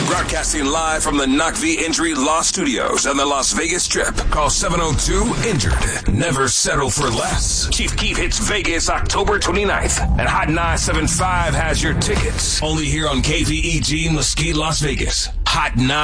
Broadcasting live from the Knock V Injury Law Studios on the Las Vegas Strip. Call 702-INJURED. Never settle for less. Chief Keef hits Vegas October 29th. And Hot 975 has your tickets. Only here on KVEG Mesquite, Las Vegas. Hot 9.